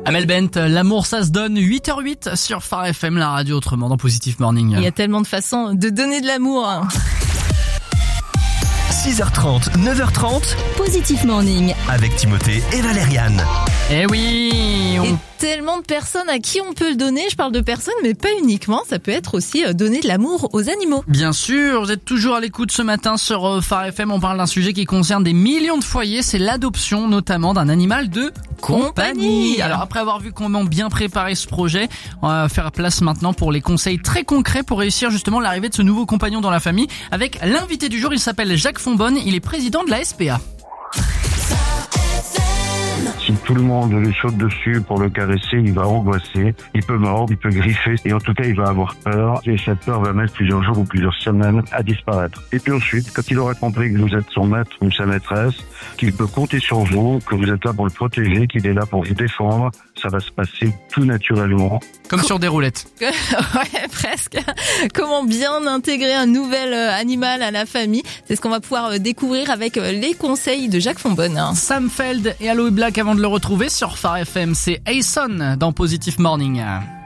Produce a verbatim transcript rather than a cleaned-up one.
Amel Bent, l'amour ça se donne, huit heures huit sur Phare F M, la radio autrement dans Positive Morning. Il y a tellement de façons de donner de l'amour. six heures trente, neuf heures trente, Positive Morning avec Timothée et Valériane. Eh oui, on... Et tellement de personnes à qui on peut le donner. Je parle de personnes, mais pas uniquement. Ça peut être aussi donner de l'amour aux animaux. Bien sûr, vous êtes toujours à l'écoute ce matin sur Phare F M. On parle d'un sujet qui concerne des millions de foyers. C'est l'adoption, notamment d'un animal de compagnie. Compagnie. Alors après avoir vu comment bien préparer ce projet, on va faire place maintenant pour les conseils très concrets pour réussir justement l'arrivée de ce nouveau compagnon dans la famille. Avec l'invité du jour, il s'appelle Jacques Fonbonne. Il est président de la S P A. Si tout le monde lui saute dessus pour le caresser, il va angoisser, il peut mordre, il peut griffer et en tout cas il va avoir peur et cette peur va mettre plusieurs jours ou plusieurs semaines à disparaître. Et puis ensuite, quand il aura compris que vous êtes son maître ou sa maîtresse, qu'il peut compter sur vous, que vous êtes là pour le protéger, qu'il est là pour vous défendre, ça va se passer tout naturellement. Comme sur des roulettes. Ouais, presque. Comment bien intégrer un nouvel animal à la famille? C'est ce qu'on va pouvoir découvrir avec les conseils de Jacques Fonbonne. Sam Feld et Aloe Black avant de le retrouver sur Phare F M. C'est Ayson dans Positive Morning.